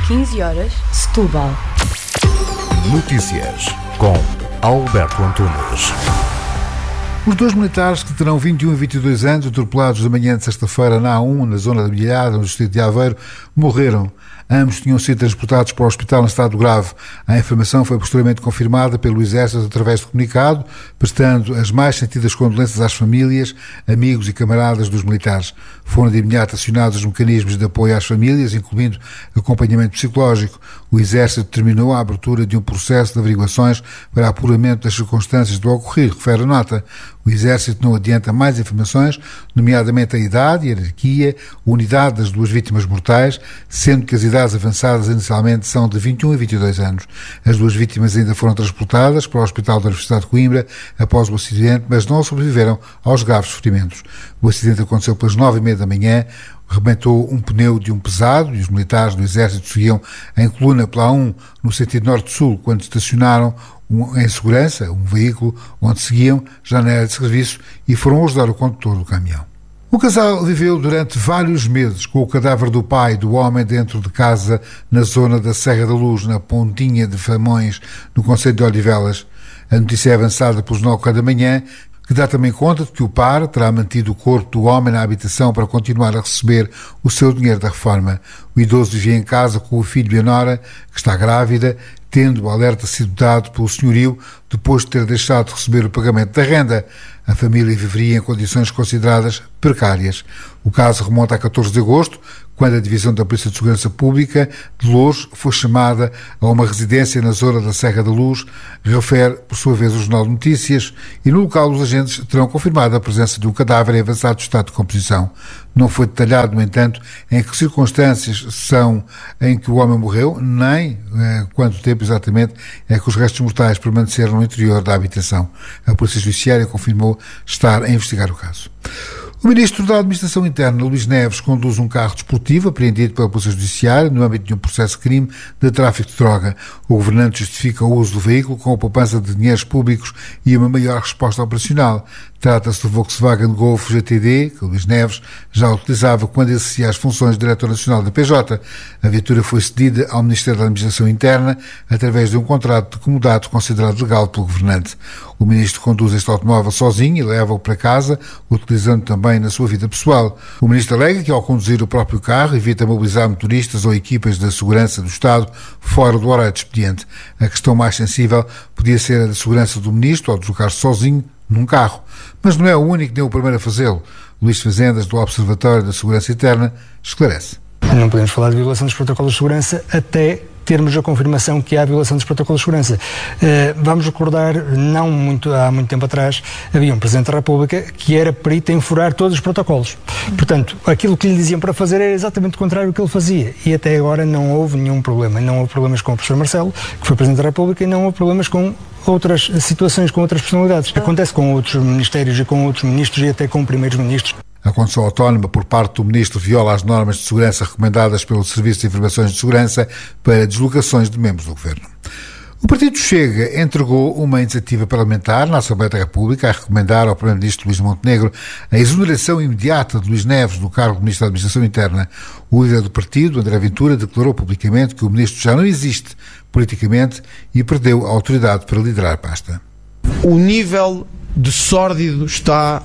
15 horas, Setúbal. Notícias com Alberto Antunes. Os dois militares que terão 21 e 22 anos, atropelados na manhã de sexta-feira na A1, na zona da Milhada, no distrito de Aveiro, morreram. Ambos tinham sido transportados para o hospital em estado grave. A informação foi posteriormente confirmada pelo Exército através de comunicado, prestando as mais sentidas condolências às famílias, amigos e camaradas dos militares. Foram de imediato acionados os mecanismos de apoio às famílias, incluindo acompanhamento psicológico. O Exército determinou a abertura de um processo de averiguações para apuramento das circunstâncias do ocorrido, refere a nota. O Exército não adianta mais informações, nomeadamente a idade, hierarquia, unidade das duas vítimas mortais, sendo que as idades avançadas inicialmente são de 21 e 22 anos. As duas vítimas ainda foram transportadas para o Hospital da Universidade de Coimbra após o acidente, mas não sobreviveram aos graves ferimentos. O acidente aconteceu pelas 9h30 da manhã, rebentou um pneu de um pesado e os militares do Exército seguiam em coluna pela A1 no sentido norte-sul quando estacionaram em segurança um veículo onde seguiam, já na área de serviço, e foram ajudar o condutor do caminhão. O casal viveu durante vários meses com o cadáver do pai do homem dentro de casa na zona da Serra da Luz, na Pontinha de Famões, no concelho de Odivelas. A notícia é avançada pelos 9 da manhã, que dá também conta de que o par terá mantido o corpo do homem na habitação para continuar a receber o seu dinheiro da reforma. O idoso vivia em casa com o filho e a nora, que está grávida, tendo o alerta sido dado pelo senhorio depois de ter deixado de receber o pagamento da renda. A família viveria em condições consideradas precárias. O caso remonta a 14 de agosto, quando a Divisão da Polícia de Segurança Pública de Loures foi chamada a uma residência na zona da Serra da Luz, refere, por sua vez, o Jornal de Notícias, e no local os agentes terão confirmado a presença de um cadáver em avançado estado de decomposição. Não foi detalhado, no entanto, em que circunstâncias são em que o homem morreu, nem quanto tempo exatamente é que os restos mortais permaneceram no interior da habitação. A Polícia Judiciária confirmou estar a investigar o caso. O Ministro da Administração Interna, Luís Neves, conduz um carro desportivo apreendido pela Polícia Judiciária no âmbito de um processo de crime de tráfico de droga. O governante justifica o uso do veículo com a poupança de dinheiros públicos e uma maior resposta operacional. Trata-se do Volkswagen Golf GTD, que Luís Neves já utilizava quando exercia as funções de Diretor Nacional da PJ. A viatura foi cedida ao Ministério da Administração Interna através de um contrato de comodato considerado legal pelo governante. O Ministro conduz este automóvel sozinho e leva-o para casa, utilizando também na sua vida pessoal. O Ministro alega que, ao conduzir o próprio carro, evita mobilizar motoristas ou equipas da segurança do Estado fora do horário de expediente. A questão mais sensível podia ser a da segurança do Ministro ao deslocar-se sozinho num carro. Mas não é o único nem o primeiro a fazê-lo. Luís Fazendas, do Observatório da Segurança Interna, esclarece. Não podemos falar de violação dos protocolos de segurança até termos a confirmação que há violação dos protocolos de segurança. Vamos recordar, há muito tempo atrás, havia um Presidente da República que era perito em furar todos os protocolos. Portanto, aquilo que lhe diziam para fazer era exatamente o contrário do que ele fazia. E até agora não houve nenhum problema. Não houve problemas com o professor Marcelo, que foi Presidente da República, e não houve problemas com outras situações, com outras personalidades. Acontece com outros ministérios e com outros ministros e até com primeiros ministros. A condução autónoma por parte do Ministro viola as normas de segurança recomendadas pelo Serviço de Informações de Segurança para deslocações de membros do Governo. O Partido Chega entregou uma iniciativa parlamentar na Assembleia da República a recomendar ao Primeiro-Ministro Luís Montenegro a exoneração imediata de Luís Neves do cargo de Ministro da Administração Interna. O líder do partido, André Ventura, declarou publicamente que o Ministro já não existe politicamente e perdeu a autoridade para liderar a pasta. O nível de sórdido está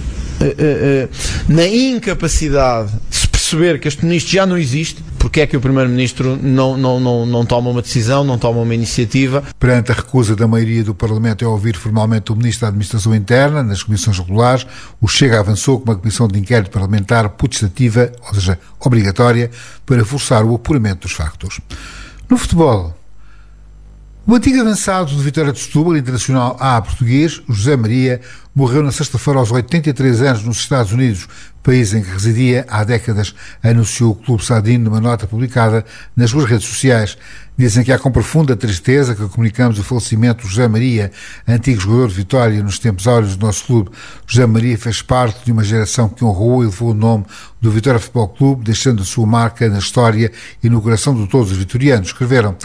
na incapacidade de se perceber que este Ministro já não existe. Porque é que o Primeiro-Ministro não toma uma decisão, não toma uma iniciativa? Perante a recusa da maioria do Parlamento a ouvir formalmente o Ministro da Administração Interna nas comissões regulares, o Chega avançou com uma comissão de inquérito parlamentar putestativa, ou seja, obrigatória, para forçar o apuramento dos factos. No futebol, o antigo avançado de Vitória de Setúbal, internacional A português, José Maria, morreu na sexta-feira aos 83 anos nos Estados Unidos, país em que residia há décadas, anunciou o Clube Sardino numa nota publicada nas suas redes sociais. Dizem que há com profunda tristeza que comunicamos o falecimento de José Maria, antigo jogador de Vitória nos tempos áureos do nosso clube. José Maria fez parte de uma geração que honrou e levou o nome do Vitória Futebol Clube, deixando a sua marca na história e no coração de todos os vitorianos, escreveram.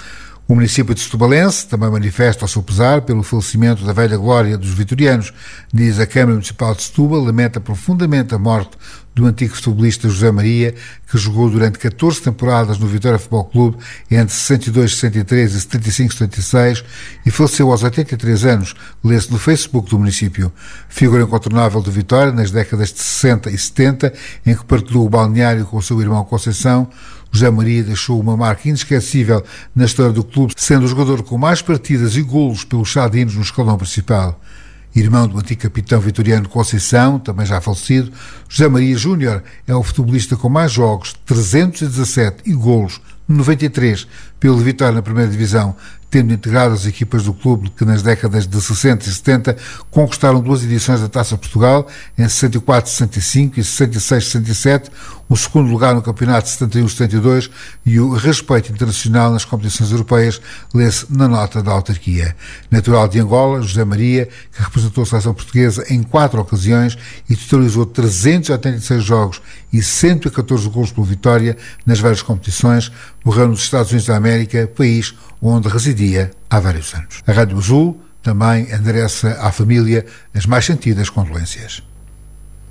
O município de Setubalense também manifesta o seu pesar pelo falecimento da velha glória dos vitorianos. Diz a Câmara Municipal de Setúbal, lamenta profundamente a morte do antigo futebolista José Maria, que jogou durante 14 temporadas no Vitória Futebol Clube entre 62-63 e 75-76 e faleceu aos 83 anos, lê-se no Facebook do município. Figura incontornável do Vitória nas décadas de 60 e 70, em que partilhou o balneário com o seu irmão Conceição, José Maria deixou uma marca inesquecível na história do clube, sendo o jogador com mais partidas e golos pelos Sadinos no escalão principal. Irmão do antigo capitão vitoriano Conceição, também já falecido, José Maria Júnior é o futebolista com mais jogos, 317, e golos, 93, pelo Vitória na primeira divisão, tendo integrado as equipas do clube que nas décadas de 60 e 70 conquistaram 2 edições da Taça Portugal, em 64-65 e 66-67, o segundo lugar no campeonato de 71-72 e o respeito internacional nas competições europeias, lê-se na nota da autarquia. Natural de Angola, José Maria, que representou a seleção portuguesa em 4 ocasiões e totalizou 386 jogos e 114 golos pelo Vitória nas várias competições, morreu nos Estados Unidos da América, país onde residia há vários anos. A Rádio Azul também endereça à família as mais sentidas condolências.